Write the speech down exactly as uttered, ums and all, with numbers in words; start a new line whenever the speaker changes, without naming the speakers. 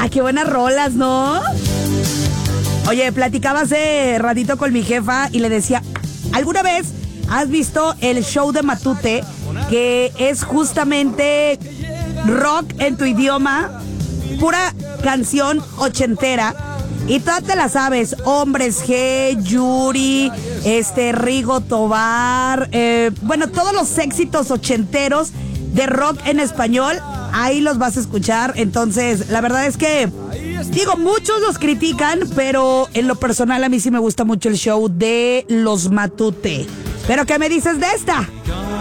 Ah, qué buenas rolas, ¿no? Oye, platicaba hace ratito con mi jefa y le decía, ¿alguna vez has visto el show de Matute? Que es justamente rock en tu idioma, pura canción ochentera. Y todas te la sabes, Hombres G, Yuri, este, Rigo Tobar, eh, bueno, todos los éxitos ochenteros de rock en español, ahí los vas a escuchar. Entonces, la verdad es que, digo, muchos los critican, pero en lo personal a mí sí me gusta mucho el show de los Matute. ¿Pero qué me dices de esta?